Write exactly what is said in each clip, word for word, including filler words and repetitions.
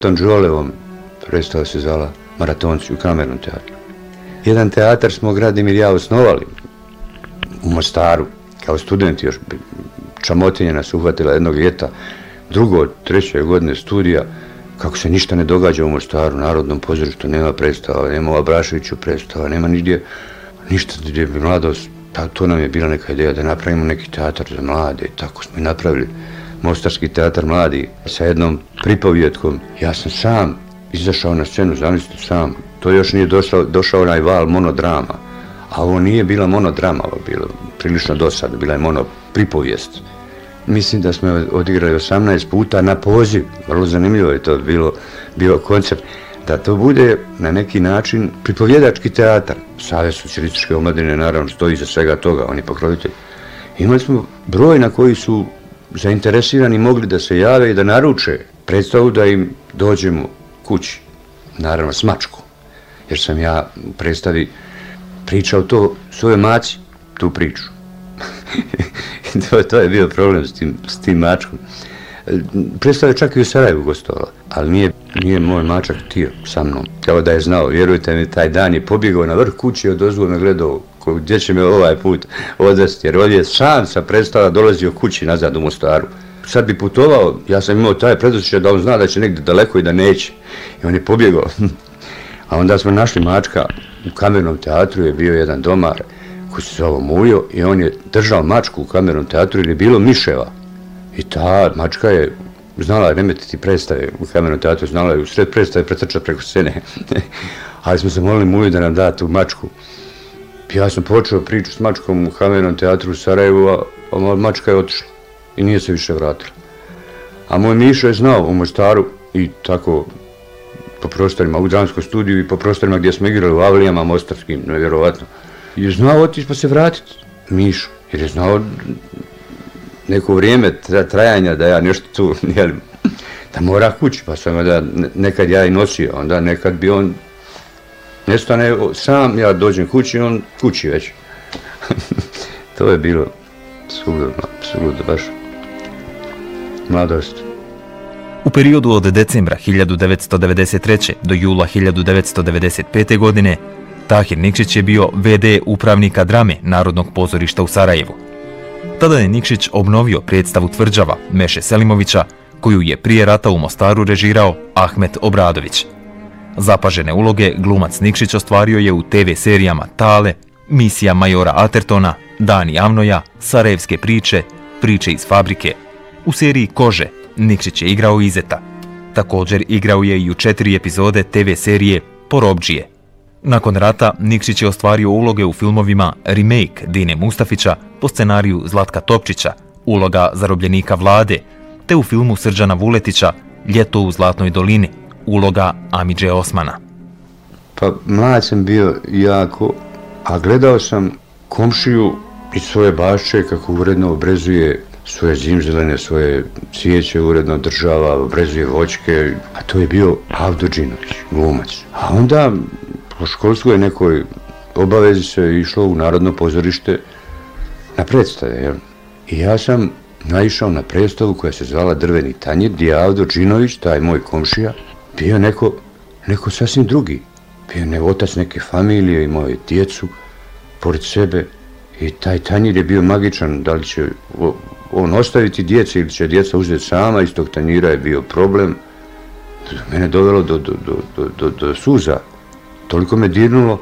Tonđolevom predstava se zvala Maratonci u Kamernom teatru. Jedan teatar smo Gradimir i ja osnovali u Mostaru, kao studenti još. Čamotinja nas uhvatila jednog ljeta, drugo, treće godine studija, kako se ništa ne događa u Mostaru, Narodnom pozorištu, nema predstava, nema u Abraševiću predstava, nema nigdje, ništa gdje bi mladost, pa to nam je bila neka ideja da napravimo neki teatar za mlade, tako smo i napravili Mostarski teatar mladi sa jednom pripovjetkom. Ja sam sam izašao na scenu, zamislite sam, to još nije došao, došao onaj val monodrama, a ovo nije bila monodrama, ovo bilo prilično dosadno, bila je mono pripovijest. Mislim da smo odigrali osamnaest puta na poziv, vrlo zanimljivo je to bilo, bio koncept, da to bude na neki način pripovjedački teatar. Savez socijalističke omladine naravno stoji iza svega toga, oni pokrovitelji. Imali smo broj na koji su zainteresirani mogli da se jave i da naruče predstavu da im dođemo kući, naravno s mačkom, jer sam ja u predstavi pričao to svoje maci, tu priču. to, to je bio problem s tim, s tim mačkom. Predstava je čak i u Sarajevu gostovala, ali nije, nije moj mačak htio sa mnom, kao da je znao. Vjerujte mi, taj dan je pobjegao na vrh kuće i odozgo me gledao gdje će me ovaj put odvesti, jer ovdje sam sa predstava dolazio kući nazad u Mostaru. Sad bi putovao, ja sam imao taj predosjećaj da on zna da će negdje daleko i da neće. I on je pobjegao. A onda smo našli mačka, u Kamernom teatru je bio jedan domar koji se zvao Mujo i on je držao mačku u Kamernom teatru jer je bilo miševa. I ta mačka je znala remetiti predstave u Kamernom teatru, znala je u sred predstave pretrčati preko scene. Ali smo se molili Muju da nam da tu mačku. Ja sam počeo priču s mačkom u Kamernom teatru u Sarajevu, a mačka je otišla i nije se više vratila. A moj Mišo je znao u Mostaru i tako po prostorima u dramskom studiju i po prostorima gdje smo igrali u Avlijama mostarskim, nevjerovatno. I je znao otići pa se vratiti, Mišo, jer je znao neko vrijeme trajanja da ja nešto tu, jel, da mora kući, pa sam da nekad ja i nosio, onda nekad bi on nestane sam, ja dođem kući, on kući već. To je bilo suludo, suludo baš. Mladost. U periodu od decembra hiljadu devetsto devedeset treće. do jula hiljadu devetsto devedeset pete. godine Tahir Nikšić je bio ve de upravnika drame Narodnog pozorišta u Sarajevu. Tada je Nikšić obnovio predstavu Tvrđava Meše Selimovića, koju je prije rata u Mostaru režirao Ahmet Obradović. Zapažene uloge glumac Nikšić ostvario je u te ve serijama Tale, Misija majora Atertona, Dani Avnoja, Sarajevske priče, Priče iz fabrike. U seriji Kože Nikšić je igrao Izeta. Također igrao je i u četiri epizode te ve serije Porobdžije. Nakon rata Nikšić je ostvario uloge u filmovima Remake Dine Mustafića po scenariju Zlatka Topčića, uloga zarobljenika Vlade, te u filmu Srđana Vuletića Ljeto u Zlatnoj dolini, uloga Amidže Osmana. Pa mlad sam bio jako, a gledao sam komšiju iz svoje bašče kako uredno obrezuje svoje zimzelene, svoje cvijeće uredno država, obrezuje voćke, a to je bio Avdo Đinović, glumac. A onda po školskoj nekoj obavezi se išlo u Narodno pozorište na predstave, jel? I ja sam naišao na predstavu koja se zvala Drveni tanjir, gdje je Avdo Đinović, taj moj komšija, bio neko, neko sasvim drugi. Bio ne otac neke familije, imao je djecu pored sebe i taj tanjir je bio magičan, da li će on ostaviti djece ili će djeca uzeti sama, iz tog tanjira je bio problem. Mene dovelo do, do, do, do, do, do suza, toliko me dirnulo,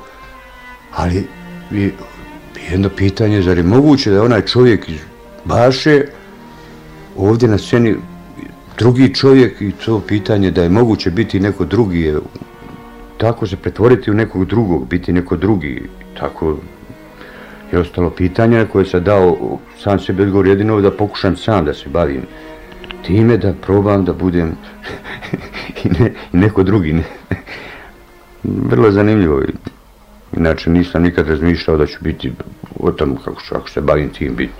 ali je jedno pitanje, zar je moguće da onaj čovjek iz Baše ovdje na sceni drugi čovjek i to pitanje da je moguće biti neko drugi, je, tako se pretvoriti u nekog drugog, biti neko drugi, tako je ostalo pitanje koje sam dao sam sebi odgovor jedino da pokušam sam da se bavim time, da probam da budem i, ne, i neko drugi. Ne. Vrlo zanimljivo. Inače nisam nikad razmišljao da ću biti o tom kako, kako se bavim tim biti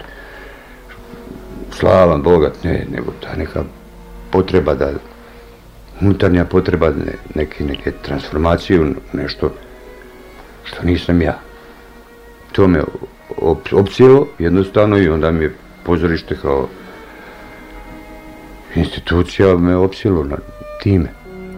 slavan, bogat, ne, nego ta neka potreba da, unutarnja potreba ne, neke, neke transformacije u nešto što nisam ja. To me op, opcijelo jednostavno i onda mi je pozorište kao institucija me opcijelo na time.